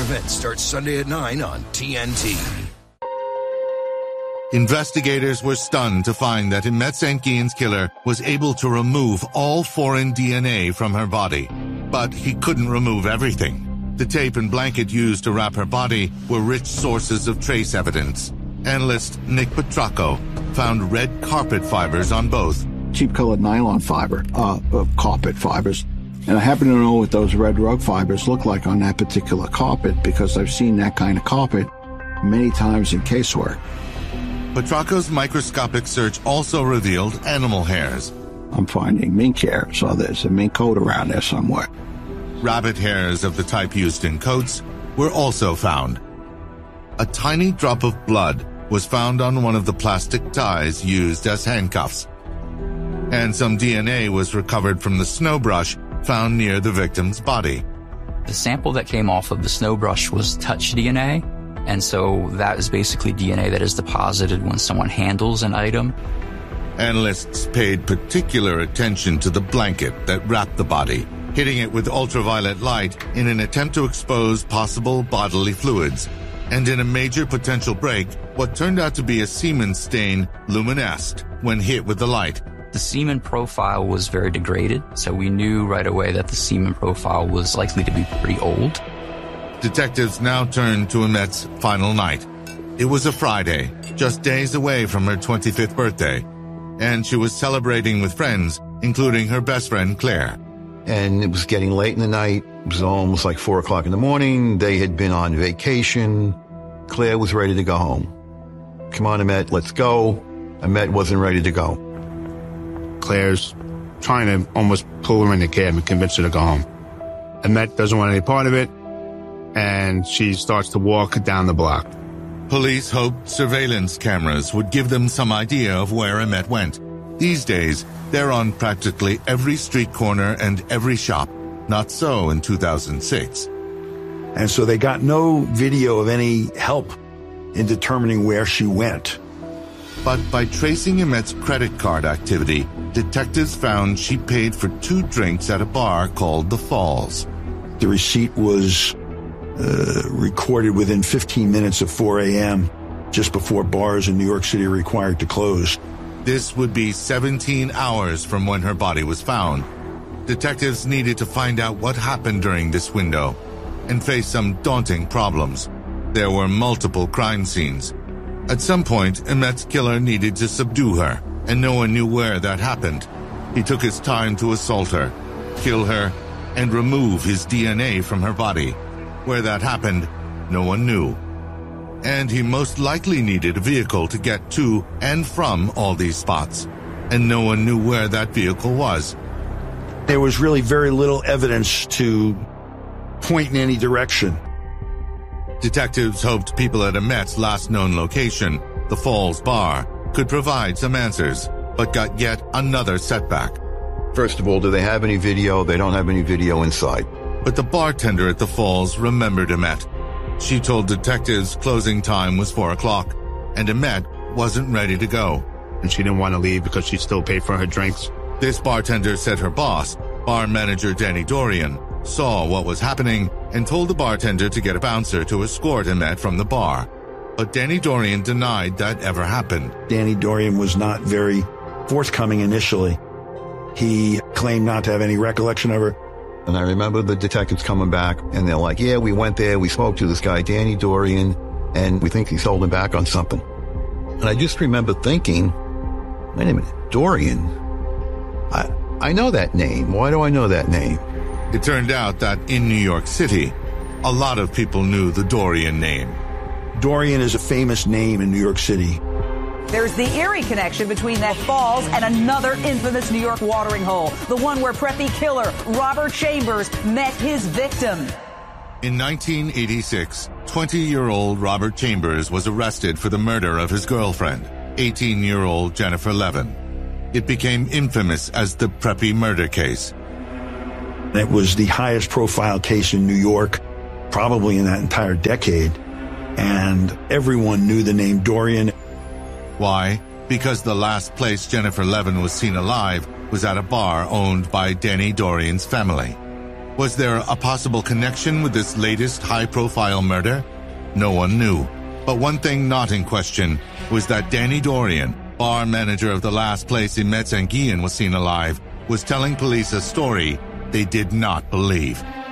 event starts Sunday at 9 on TNT. Investigators were stunned to find that Imette St. Guillen's killer was able to remove all foreign DNA from her body. But he couldn't remove everything. The tape and blanket used to wrap her body were rich sources of trace evidence. Analyst Nick Petracco found red carpet fibers on both. Cheap-colored nylon fiber, carpet fibers. And I happen to know what those red rug fibers look like on that particular carpet because I've seen that kind of carpet many times in casework. Petracco's microscopic search also revealed animal hairs. I'm finding mink hair, so there's a mink coat around there somewhere. Rabbit hairs of the type used in coats were also found. A tiny drop of blood was found on one of the plastic ties used as handcuffs. And some DNA was recovered from the snow brush found near the victim's body. The sample that came off of the snow brush was touch DNA, and so that is basically DNA that is deposited when someone handles an item. Analysts paid particular attention to the blanket that wrapped the body, hitting it with ultraviolet light in an attempt to expose possible bodily fluids, and in a major potential break, what turned out to be a semen stain luminesced when hit with the light. The semen profile was very degraded, so we knew right away that the semen profile was likely to be pretty old. Detectives now turned to Imette's final night. It was a Friday, just days away from her 25th birthday, and she was celebrating with friends, including her best friend Claire. And it was getting late in the night. It was almost like 4 o'clock in the morning. They had been on vacation. Claire was ready to go home. Come on, Imette, let's go. Imette wasn't ready to go. Claire's trying to almost pull her in the cab and convince her to go home. Imette doesn't want any part of it, and she starts to walk down the block. Police hoped surveillance cameras would give them some idea of where Imette went. These days, they're on practically every street corner and every shop. Not so in 2006. And so they got no video of any help in determining where she went. But by tracing Imette's credit card activity, detectives found she paid for 2 drinks at a bar called The Falls. The receipt was recorded within 15 minutes of 4 a.m., just before bars in New York City are required to close. This would be 17 hours from when her body was found. Detectives needed to find out what happened during this window and face some daunting problems. There were multiple crime scenes. At some point, Imette's killer needed to subdue her, and no one knew where that happened. He took his time to assault her, kill her, and remove his DNA from her body. Where that happened, no one knew. And he most likely needed a vehicle to get to and from all these spots, and no one knew where that vehicle was. There was really very little evidence to point in any direction. Detectives hoped people at Imette's last known location, the Falls Bar, could provide some answers, but got yet another setback. First of all, do they have any video? They don't have any video inside. But the bartender at the Falls remembered Imette. She told detectives closing time was 4 o'clock, and Imette wasn't ready to go. And she didn't want to leave because she still paid for her drinks. This bartender said her boss, bar manager Danny Dorian, saw what was happening and told the bartender to get a bouncer to escort Imette from the bar. But Danny Dorian denied that ever happened. Danny Dorian was not very forthcoming initially. He claimed not to have any recollection of her. And I remember the detectives coming back, and they're like, yeah, we went there, we spoke to this guy, Danny Dorian, and we think he's holding back on something. And I just remember thinking, wait a minute, Dorian? I know that name. Why do I know that name? It turned out that in New York City, a lot of people knew the Dorian name. Dorian is a famous name in New York City. There's the eerie connection between that Falls and another infamous New York watering hole, the one where preppy killer Robert Chambers met his victim. In 1986, 20-year-old Robert Chambers was arrested for the murder of his girlfriend, 18-year-old Jennifer Levin. It became infamous as the Preppy murder case. It was the highest profile case in New York, probably in that entire decade, and everyone knew the name Dorian. Why? Because the last place Jennifer Levin was seen alive was at a bar owned by Danny Dorian's family. Was there a possible connection with this latest high-profile murder? No one knew. But one thing not in question was that Danny Dorian, bar manager of the last place in Metz and Guillen was seen alive, was telling police a story they did not believe.